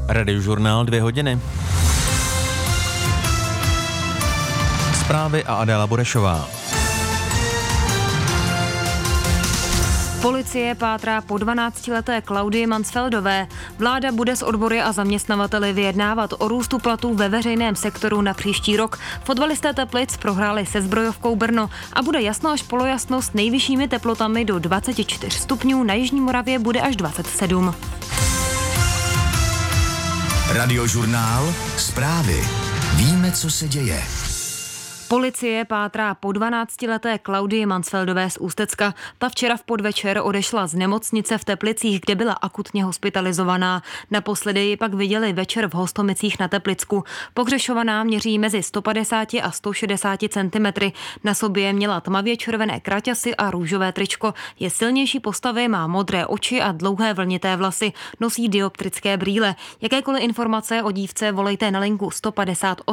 Radiožurnál 2 hodiny. Zprávy a Adéla Burešová. Policie pátrá po 12leté Klaudii Mansfeldové. Vláda bude s odbory a zaměstnavateli vyjednávat o růstu platů ve veřejném sektoru na příští rok. Fotbalisté Teplic prohráli se Zbrojovkou Brno a bude jasno až polojasno s nejvyššími teplotami do 24 stupňů, na Jižní Moravě bude až 27. Radiožurnál, zprávy. Víme, co se děje. Policie pátrá po 12leté Klaudii Mansfeldové z Ústecka. Ta včera v podvečer odešla z nemocnice v Teplicích, kde byla akutně hospitalizovaná. Naposledy ji pak viděli večer v Hostomicích na Teplicku. Pohřešovaná měří mezi 150 a 160 cm. Na sobě měla tmavě červené kraťasy a růžové tričko. Je silnější postavy, má modré oči a dlouhé vlnité vlasy. Nosí dioptrické brýle. Jakékoliv informace o dívce volejte na linku 158.